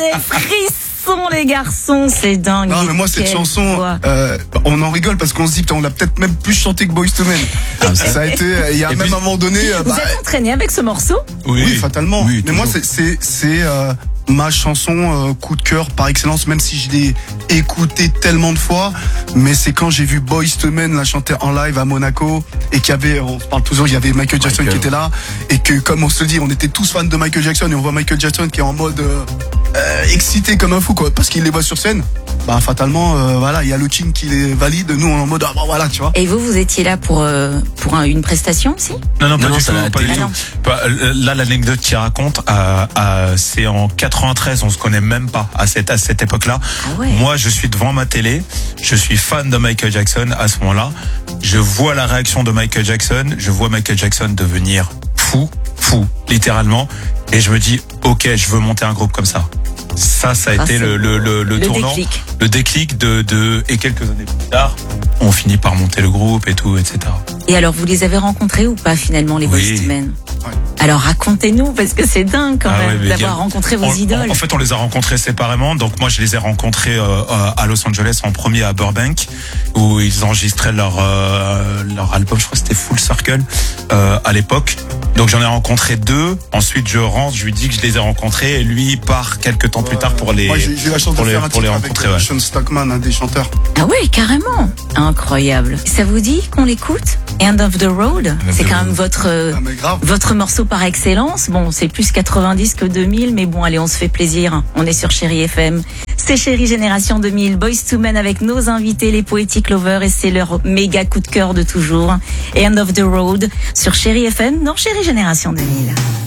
des frissons, les garçons, c'est dingue. Non, mais moi, cette chanson, on en rigole parce qu'on se dit, putain, on l'a peut-être même plus chanté que Boyz II Men. Ça a été, il y a même un moment donné. Vous êtes entraîné avec ce morceau? Oui, fatalement. Oui, mais moi, c'est ma chanson coup de cœur par excellence, même si je l'ai écoutée tellement de fois. Mais c'est quand j'ai vu Boyz II Men la chanter en live à Monaco et qu'il y avait, on se parle toujours, il y avait Michael Jackson qui était là et que, comme on se dit, on était tous fans de Michael Jackson et on voit Michael Jackson qui est en mode excité comme un fou, quoi, parce qu'il les voit sur scène. Bah fatalement, voilà, il y a le team qui les valide. Nous, on est en mode voilà, tu vois. Et vous étiez là pour une prestation aussi? Non, pas du télé. tout. Là, l'anecdote qu'il raconte, c'est en 93, on se connaît même pas à cette époque-là. Ah ouais. Moi, je suis devant ma télé, je suis fan de Michael Jackson à ce moment-là. Je vois la réaction de Michael Jackson, je vois Michael Jackson devenir fou, littéralement, et je me dis, ok, je veux monter un groupe comme ça. Ça a été le tournant, le déclic et quelques années plus tard, on finit par monter le groupe et tout, etc. Et alors, vous les avez rencontrés ou pas finalement, les Boyz II Men? Ouais. Alors racontez-nous, parce que c'est dingue quand même d'avoir rencontré vos idoles. En fait, on les a rencontrés séparément. Donc moi, je les ai rencontrés à Los Angeles en premier à Burbank, où ils enregistraient leur album. Je crois que c'était Full Circle à l'époque. Donc j'en ai rencontré 2. Ensuite, je rentre, je lui dis que je les ai rencontrés, et lui il part quelques temps plus tard pour les moi, j'ai eu la chance de faire un titre rencontrer. Avec Sean Stockman, un des chanteurs. Ah oui, carrément. Incroyable. Ça vous dit qu'on l'écoute? End of the Road, c'est quand même votre morceau par excellence. Bon, c'est plus 90 que 2000, mais bon, allez, on se fait plaisir. On est sur Chérie FM. C'est Chérie Génération 2000, Boyz II Men avec nos invités, les Poetic Lovers, et c'est leur méga coup de cœur de toujours. Et End of the Road sur Chérie FM, dans Chérie Génération 2000.